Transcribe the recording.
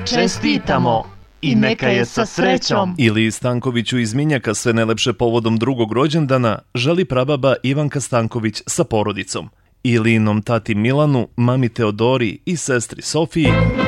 Čestitamo i neka je sa srećom. Ili Stankoviću iz Minjaka sve najlepše povodom drugog rođendana želi prababa Ivanka Stanković sa porodicom. Ili inom tati Milanu, mami Teodori i sestri Sofiji